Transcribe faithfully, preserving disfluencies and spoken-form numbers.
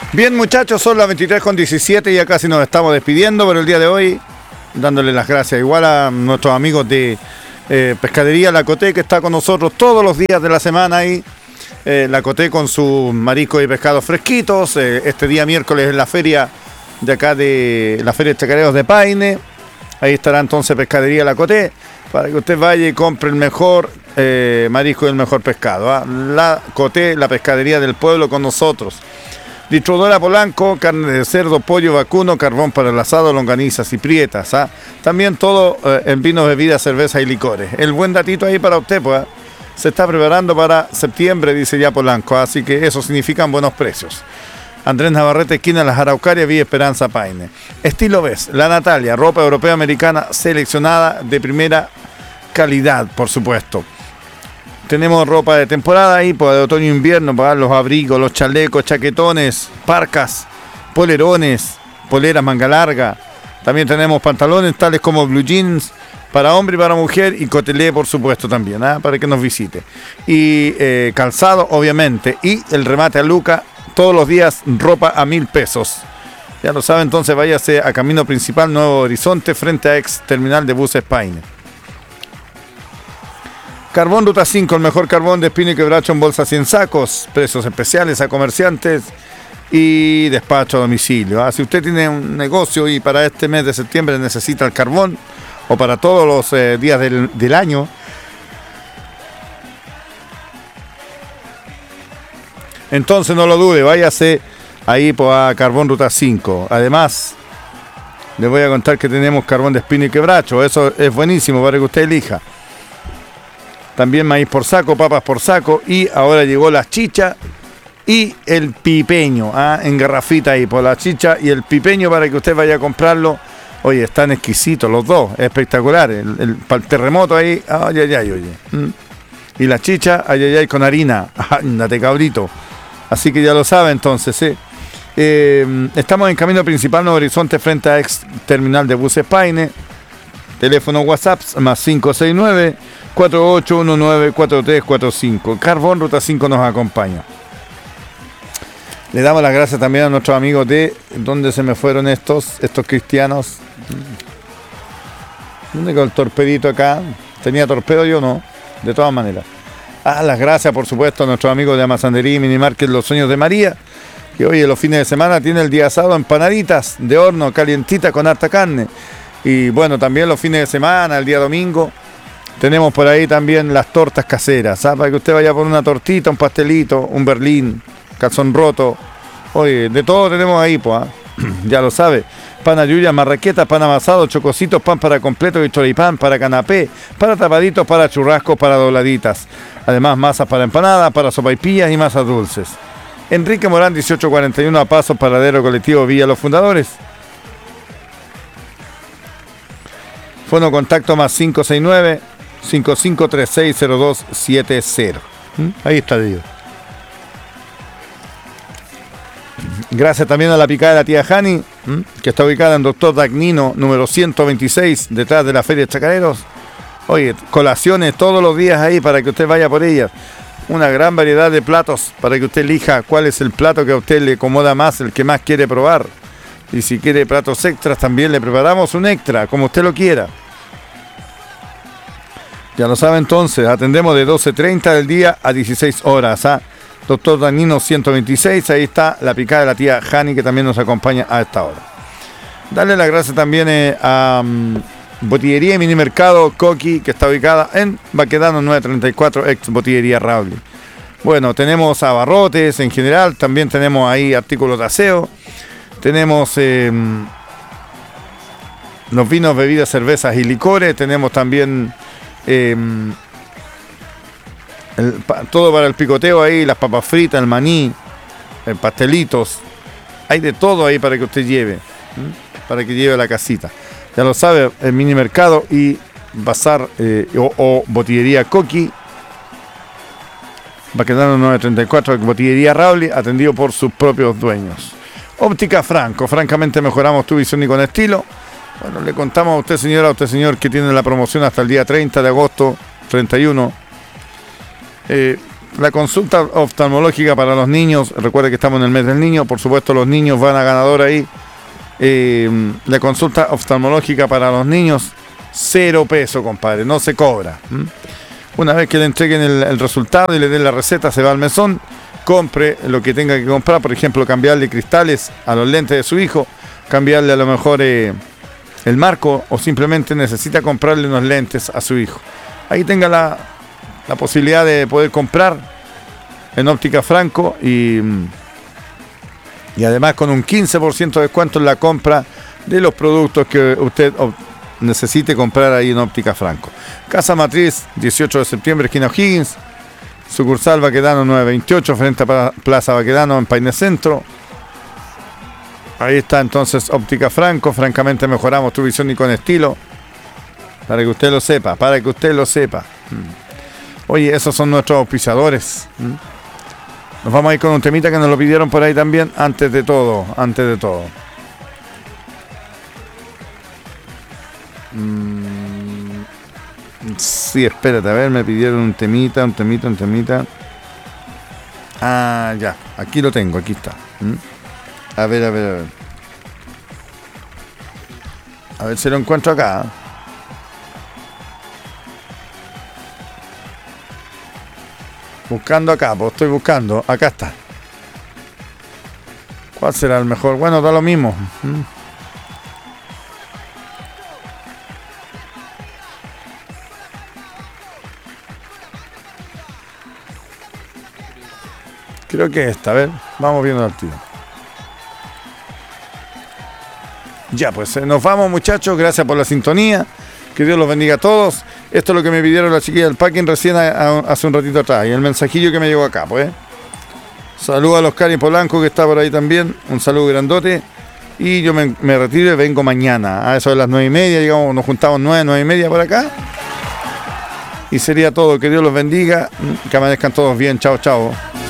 Bien, muchachos, son las veintitrés con diecisiete y ya casi nos estamos despidiendo por el día de hoy, dándole las gracias igual a nuestros amigos de eh, Pescadería La Coté, que está con nosotros todos los días de la semana ahí. Eh, La Coté con sus mariscos y pescados fresquitos. Eh, este día miércoles en la feria de acá de la Feria de Chacareros de Paine. Ahí estará entonces Pescadería La Coté, para que usted vaya y compre el mejor eh, marisco y el mejor pescado. ¿eh? La Coté, la pescadería del pueblo con nosotros. Distribuidora Polanco, carne de cerdo, pollo vacuno, carbón para el asado, longanizas y prietas. ¿eh? También todo eh, en vinos, bebidas, cerveza y licores. El buen datito ahí para usted, pues. ¿eh? Se está preparando para septiembre, dice ya Polanco, así que eso significan buenos precios. Andrés Navarrete, esquina Las Araucarias, Vía Esperanza Paine. Estilo Ves, La Natalia, ropa europea americana seleccionada de primera calidad, por supuesto. Tenemos ropa de temporada ahí, pues de otoño e invierno, para los abrigos, los chalecos, chaquetones, parcas, polerones, poleras manga larga. También tenemos pantalones tales como blue jeans para hombre y para mujer, y cotelé, por supuesto, también, ¿eh? Para que nos visite. Y eh, calzado, obviamente, y el remate a Luca, todos los días ropa a mil pesos. Ya lo sabe, entonces váyase a Camino Principal Nuevo Horizonte, frente a ex terminal de buses Paine. Carbón Ruta cinco, el mejor carbón de espino y quebracho en bolsas y en sacos, precios especiales a comerciantes y despacho a domicilio. ¿ah? Si usted tiene un negocio y para este mes de septiembre necesita el carbón, o para todos los eh, días del, del año, entonces no lo dude, váyase ahí pues, a Carbón Ruta cinco. Además, les voy a contar que tenemos carbón de espino y quebracho, eso es buenísimo para que usted elija. También maíz por saco, papas por saco, y ahora llegó la chicha y el pipeño, ¿ah? en garrafita ahí, por la chicha y el pipeño para que usted vaya a comprarlo. Oye, están exquisitos los dos, espectaculares. El, el, para el terremoto ahí, ay, ay, ay, oye. ¿Mm? Y la chicha, ay, ay, ay, con harina, ándate cabrito. Así que ya lo sabe entonces, ¿eh? Eh, estamos en Camino Principal Nuevo Horizonte, frente a ex terminal de buses Paine. Teléfono WhatsApp más cinco seis nueve, cuatro ocho uno nueve, cuatro tres cuatro cinco. Carbón Ruta cinco nos acompaña. Le damos las gracias también a nuestros amigos de... ¿Dónde se me fueron estos? Estos cristianos. ¿Dónde quedó el torpedito acá? ¿Tenía torpedo yo? No. De todas maneras. Ah, las gracias, por supuesto, a nuestros amigos de Amasandería y Minimarket Los Sueños de María, que hoy en los fines de semana tiene el día asado, empanaditas de horno, calientita con harta carne. Y bueno, también los fines de semana, el día domingo, tenemos por ahí también las tortas caseras, ¿sabes? Para que usted vaya por una tortita, un pastelito, un berlín, calzón roto. Oye, de todo tenemos ahí, pues, ¿eh? Ya lo sabe. Pan ayuya, marraqueta, pan amasado, chococitos, pan para completo y choripán, para canapé, para tapaditos, para churrascos, para dobladitas. Además, masas para empanadas, para sopaipillas y masas dulces. Enrique Morán, dieciocho cuarenta y uno, a Paso, Paradero Colectivo Villa Los Fundadores. Fono contacto más cinco seis nueve, cinco cinco tres seis, cero dos siete cero. ¿Mm? Ahí está, Dios. Gracias también a la picada de la tía Jani, ¿m? que está ubicada en Doctor Dagnino, número ciento veintiséis, detrás de la Feria de Chacareros. Oye, colaciones todos los días ahí para que usted vaya por ellas. Una gran variedad de platos para que usted elija cuál es el plato que a usted le acomoda más, el que más quiere probar. Y si quiere platos extras, también le preparamos un extra, como usted lo quiera. Ya lo sabe entonces, atendemos de doce treinta del día a dieciséis horas, ¿ah? Doctor Danino ciento veintiséis, ahí está la picada de la tía Jani, que también nos acompaña a esta hora. Darle las gracias también eh, a um, Botillería y Minimercado Coqui, que está ubicada en Baquedano nueve treinta y cuatro, ex Botillería Raúl. Bueno, tenemos abarrotes en general, también tenemos ahí artículos de aseo, tenemos eh, los vinos, bebidas, cervezas y licores, tenemos también... Eh, El, pa, todo para el picoteo ahí, las papas fritas, el maní, el pastelitos, hay de todo ahí para que usted lleve, ¿m? para que lleve a la casita. Ya lo sabe, el mini mercado y bazar eh, o, o botillería Coqui, Baquedano nueve treinta y cuatro, botillería Rauli, atendido por sus propios dueños. Óptica Franco, francamente mejoramos tu visión y con estilo. Bueno, le contamos a usted, señora, a usted, señor, que tiene la promoción hasta el día treinta de agosto, treinta y uno. Eh, la consulta oftalmológica para los niños, recuerde que estamos en el mes del niño, por supuesto los niños van a ganador ahí. Eh, la consulta oftalmológica para los niños, cero peso, compadre, no se cobra. ¿Mm? Una vez que le entreguen el, el resultado y le den la receta, se va al mesón, compre lo que tenga que comprar, por ejemplo, cambiarle cristales a los lentes de su hijo, cambiarle a lo mejor eh, el marco, o simplemente necesita comprarle unos lentes a su hijo. Ahí tenga la, la posibilidad de poder comprar en Óptica Franco y, y además con un quince por ciento de descuento en la compra de los productos que usted necesite comprar ahí en Óptica Franco. Casa Matriz, dieciocho de septiembre, esquina O'Higgins, sucursal Baquedano nueve veintiocho, frente a Plaza Baquedano en Paine Centro. Ahí está entonces Óptica Franco, francamente mejoramos tu visión y con estilo. Para que usted lo sepa, para que usted lo sepa. Oye, esos son nuestros auspiciadores. Nos vamos a ir con un temita que nos lo pidieron por ahí también, antes de todo, antes de todo. Sí, espérate, a ver, me pidieron un temita, un temita, un temita. Ah, ya, aquí lo tengo, aquí está. A ver, a ver, a ver. A ver si lo encuentro acá. Buscando acá, pues estoy buscando. Acá está. ¿Cuál será el mejor? Bueno, da lo mismo. Creo que esta, a ver, vamos viendo al tiro. Ya, pues eh, nos vamos, muchachos, gracias por la sintonía, que Dios los bendiga a todos. Esto es lo que me pidieron la chiquilla del packing recién a, a, hace un ratito atrás, y el mensajillo que me llegó acá, pues. Saludos a los Cari Polanco, que está por ahí también, un saludo grandote, y yo me, me retiro y vengo mañana, a eso de las nueve y media, digamos, nos juntamos nueve, nueve y media por acá, y sería todo, que Dios los bendiga, que amanezcan todos bien, chao, chao.